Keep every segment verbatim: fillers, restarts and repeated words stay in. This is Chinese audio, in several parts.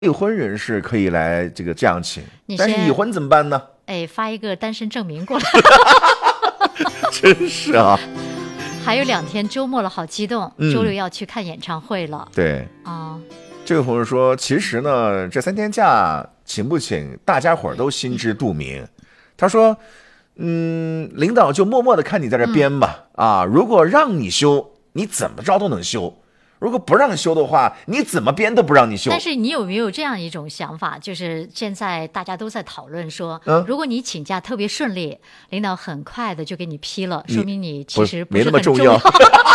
未婚人士可以来这个这样请，但是已婚怎么办呢？ 哎，发一个单身证明过来。 真是啊！ 还有两天，周末了，好激动！嗯、周六要去看演唱会了。 对啊， 这位朋友说，其实呢，这三天假请不请，大家伙都心知肚明。他说，嗯，领导就默默的看你在这编吧，嗯、啊，如果让你休，你怎么着都能休。如果不让休的话，你怎么编都不让你休。 但是你有没有这样一种想法，就是现在大家都在讨论说，嗯、如果你请假特别顺利，领导很快的就给你批了，说明你其实不是很重要。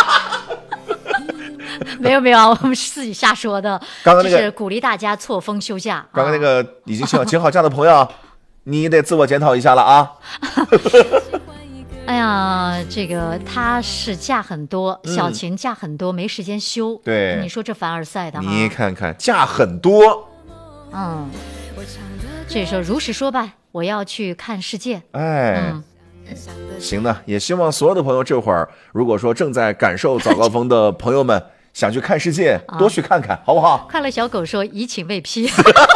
没有没有啊，我们是自己瞎说的。 刚刚那个就是鼓励大家错峰休假。 刚刚那个已经请好请好假的朋友，你得自我检讨一下了啊。 哎呀，这个他是假很多，嗯、小晴假很多，没时间休。 对， 你说这凡尔赛的哈。 你看看，假很多。 嗯，这时候如实说吧，我要去看世界。 哎，嗯、行呢，也希望所有的朋友这会儿，如果说正在感受早高峰的朋友们，想去看世界，多去看看，好不好？ 快乐小狗说已请未批。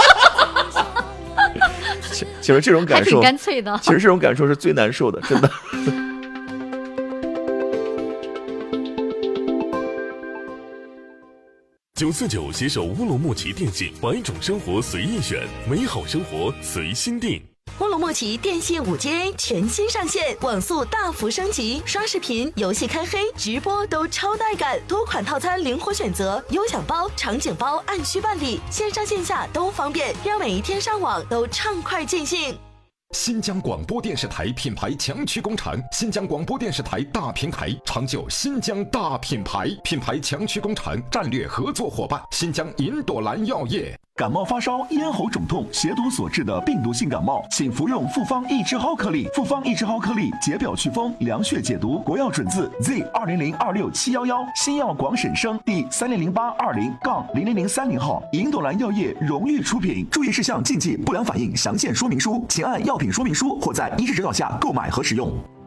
其实这种感受还挺干脆的。 其实这种感受是最难受的，真的。 九四九携手乌鲁木齐电信，百种生活随意选，美好生活随心定。 乌鲁木齐电信 五 G A 全新上线，网速大幅升级，刷视频、游戏开黑、直播都超带感，多款套餐灵活选择，优享包、场景包按需办理，线上线下都方便，让每一天上网都畅快尽兴。 新疆广播电视台品牌强驱工厂，新疆广播电视台大平台，长久新疆大品牌，品牌强驱工厂战略合作伙伴，新疆银朵兰药业。 感冒发烧、咽喉肿痛、血毒所致的病毒性感冒，请服用复方益智蒿颗粒。复方益智蒿颗粒解表祛风、凉血解毒，国药准字 Z 二零零二六七幺幺，新药广审生第三零零八二零杠零零零三零号，银朵兰药业荣誉出品。注意事项、禁忌、不良反应详见说明书，请按药品说明书或在医师指导下购买和使用。